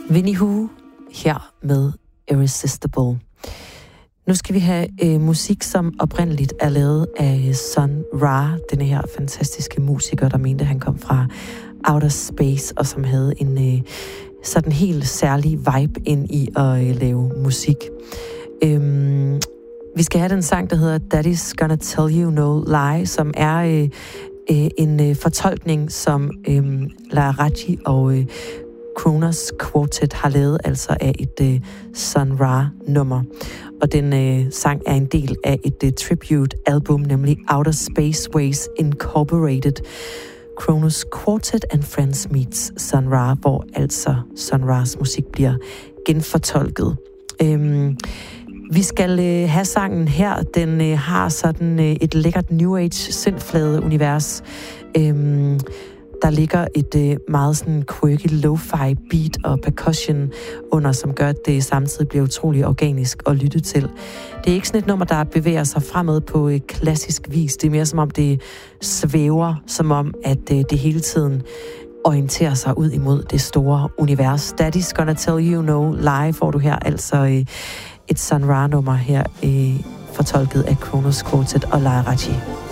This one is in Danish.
Winnie Hu her med Irresistible. Nu skal vi have musik, som oprindeligt er lavet af Sun Ra, denne her fantastiske musiker, der mente, han kom fra outer space, og som havde en sådan helt særlig vibe ind i at lave musik. Vi skal have den sang, der hedder Daddy's Gonna Tell You No Lie, som er en fortolkning, som Lahiraji og Kronos Quartet har lavet, altså af et Sun Ra-nummer. Og den sang er en del af et tribute-album, nemlig Outer Space Ways Incorporated. Kronos Quartet and Friends meets Sun Ra, hvor altså Sun Ras musik bliver genfortolket. Vi skal have sangen her. Den har sådan et lækkert New Age synthflade univers. Der ligger et meget sådan quirky lo-fi beat og percussion under, som gør, at det samtidig bliver utrolig organisk at lytte til. Det er ikke sådan et nummer, der bevæger sig fremad på klassisk vis. Det er mere som om det svæver, som om at det hele tiden orienterer sig ud imod det store univers. Daddy's Gonna Tell You No Lie får du her, altså et Sun Ra-nummer her, fortolket af Kronos Quartet og Lahiraji.